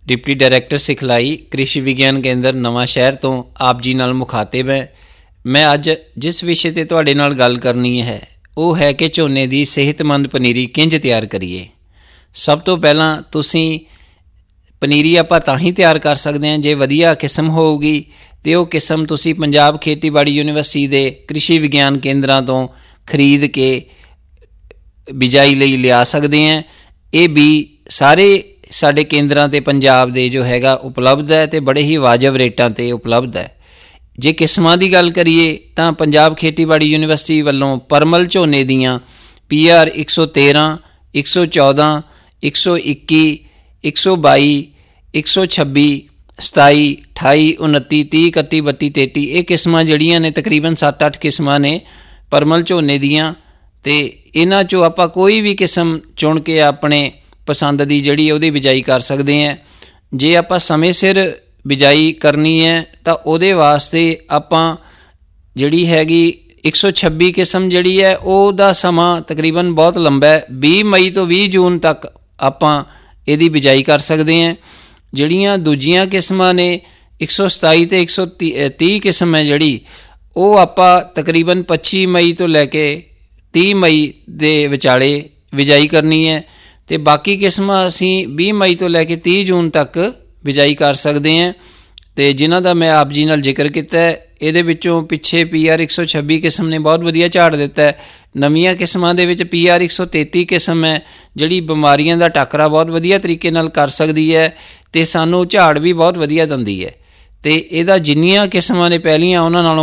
Deputy director सिखलाई कृषि विज्ञान केंद्र नवां शहर तो आप जी नाल मुखातिब है। मैं अज जिस विषय ते तुहाडे नाल गल करनी है वो है कि झोने की सेहतमंद पनीरी किंज तैयार करिए। सब तो पहलां तुसीं पनीरी आपां तां ही तैयार कर सकते हैं जे वधिया किस्म होगी तो वो किस्म तुसीं पंजाब खेतीबाड़ी यूनीवर्सिटी के कृषि विज्ञान केंद्रां तो खरीद के बिजाई लई लिया सकते हैं। ये भी सारे साडे केंद्रां ते पंजाब दे जो हैगा उपलब्ध है तो बड़े ही वाजब रेटां ते उपलब्ध है। जे किस्मां दी गल करिए तां पंजाब खेतीबाड़ी यूनीवर्सिटी वल्लों परमल झोने दीयां PR 113, 114, 121, 122, 126, 27, 28, 29, 30, 31, 32, 33 ये किस्मां जड़ियां ने तकरीबन 7-8 किस्मां ने परमल झोने दीयां ते इन्हां चों आपां कोई भी किस्म चुन के अपने पसंद की जिहड़ी उहदी बिजाई कर सकते हैं। जे आपां समय सिर बिजाई करनी है तो उहदे वास्ते आपां जिहड़ी हैगी 126 किस्म जिहड़ी है उहदा समा तकरीबन बहुत लंबा है। 20 मई तो 20 जून तक आपां इहदी बिजाई कर सकते हैं। जिहड़ियां दूजियां किस्मां ने 127 ते 130 किस्म है जिहड़ी वो आपां तकरीबन 25 मई तो लैके 30 मई दे विचाले बिजाई करनी है ते बाकी किस्मां असीं 20 मई तो लैके 30 जून तक बिजाई कर सकते हैं। तो जिन्हां दा मैं आप जी नाल जिक्र किया है इहदे विचों पिछे PR 126 किस्म ने बहुत वधिया झाड़ दिता है। नवीं किस्मां दे विच PR 133 किस्म है जिहड़ी बीमारियां दा टाकरा बहुत वधिया तरीके नाल कर सकदी है ते सानूं झाड़ भी बहुत वधिया दिंदी है। ते इहदा जिन्नियां किस्मां ने पहलियां उन्हां नालों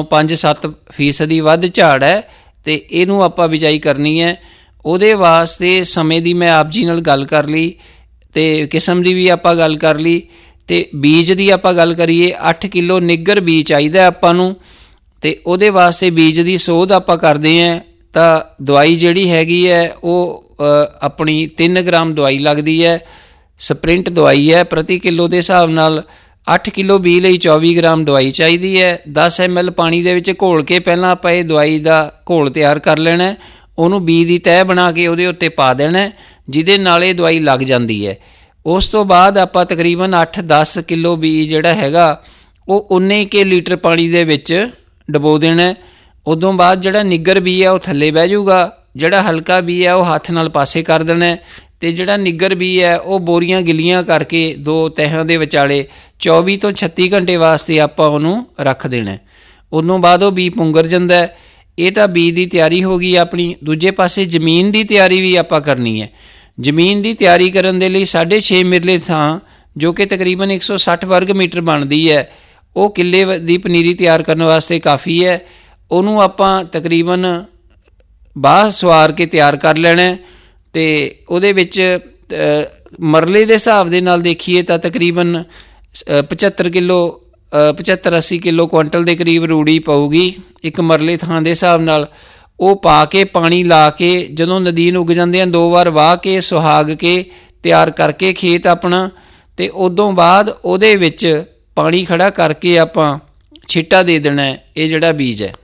5-7% वध झाड़ है ते इहनूं आपां बिजाई करनी है। ਉਹਦੇ वास्ते समय की मैं आप जी नाल गल कर ली तो किस्म की भी आपां गल कर ली तो बीज की आपां गल करिए 8 किलो निग्गर बीज चाहिए आपां नूं ते ਉਹਦੇ वास्ते बीज की सोध आपां करते हैं तो दवाई जिहड़ी हैगी है वो अपनी 3 ग्राम दवाई लगती है। स्प्रिंट दवाई है प्रति किलो के हिसाब नाल 8 किलो बीज लई 24 ग्राम दवाई चाहिए है। 10 ml पानी दे विच घोल के पहलां आपां इह दवाई का घोल तैयार कर लेना है। ਉਹਨੂੰ बीज की तह बना के ਉਹਦੇ ਉੱਤੇ पा देना जिहदे नाल ਇਹ दवाई लग जाती है। उस तो बाद आपां तकरीबन 8-10 किलो बीज जिहड़ा हैगा वो 19 के लीटर पानी दे विच डबो देना। उदों बाद जिहड़ा निग्गर बीज है वो थल्ले बह जाऊगा, जिहड़ा हल्का बीज है वो हत्थ नाल पासे कर देना ते जिहड़ा निग्गर बीज है वो बोरियां गिलियां करके 2 तहां दे विचाले 24 तो 36 घंटे वास्ते आपां ਉਹਨੂੰ रख देना। उदों बाद वो बीज पुंगर जांदा है। ये तो बीज की तैयारी हो गई अपनी। दूजे पासे जमीन की तैयारी भी आपां करनी है। जमीन की तैयारी करन दे लई 6.5 मिरले थां जो कि तकरीबन 160 वर्ग मीटर बनती है वो किले की पनीरी तैयार करने वास्ते काफ़ी है। उन्होंने आपां तकरीबन बाह सवार के तैयार कर लेना ते उहदे विच मरले के हिसाब दे नाल देखिए तो तकरीबन 75-80 किलो क्विंटल के करीब रूड़ी पऊगी एक मरले थां दे हिसाब नाल। वो पा के पानी ला के जदों नदीन उग जाते हैं 2 बार वाह के सुहाग के तैयार करके खेत अपना ते उदों बाद उहदे विच पानी खड़ा करके आपां छिट्टा दे देना है। ये जिहड़ा बीज है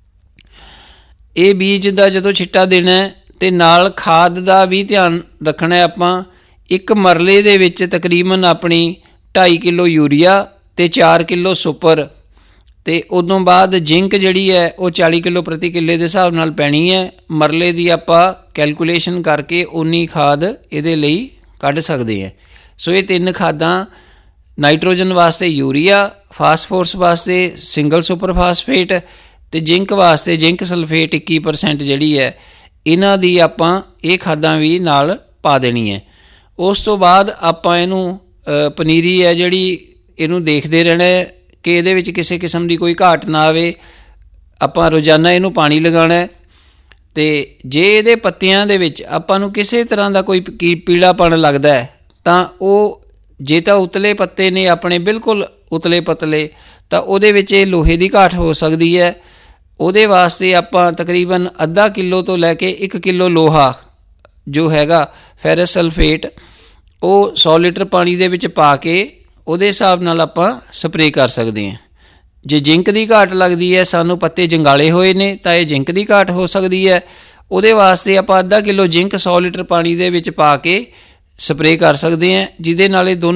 ये बीज का जदों छिट्टा देना है ते नाल खाद का भी ध्यान रखना है। आपां एक मरले दे विच तकरीबन अपनी 2.5 किलो यूरिया ते 4 किलो सुपर ते उदों बाद जिंक जिहड़ी है वो 40 किलो प्रति किले के हिसाब नाल पैनी है। मरले की आपां कैलकुलेशन करके उन्नी खाद इहदे लई कढ सकते हैं। सो ये 3 खादां नाइट्रोजन वास्ते यूरिया, फास्फोरस वास्ते सिंगल सुपर फास्फेट ते जिंक वास्ते जिंक सल्फेट 21% जिहड़ी है इन्हां दी आपां ये खादां भी नाल पा देनी है। उस तो बाद आपां इहनूं पनीरी है जिहड़ी इहनूं देखते रहना है कि इहदे विच किसी किस्म की कोई घाट ना आवे। आपां रोज़ाना इहनूं पानी लगाना है ते जे इहदे पत्तियां दे विच आपां नूं किसी तरह का कोई पीलापन लगदा है तां ओह जे तां उतले पत्ते ने अपने बिल्कुल उतले पतले तां उहदे विच इह लोहे की घाट हो सकती है। उहदे वास्ते आपां तकरीबन अद्धा किलो तो लैके 1 किलो लोहा जो हैगा फैरस सल्फेट वो 100 लीटर पानी दे विच पा के उहदे हिसाब नाल आपां स्प्रे कर सकते हैं। जे जिंक की घाट लगती है सानू पत्ते जंगाले होए ने तां इह जिंक की घाट हो सकती है। उहदे वास्ते आपां अद्धा किलो जिंक 100 लीटर पानी दे विच पा के स्प्रे कर सकते हैं जिहदे नाल दोनों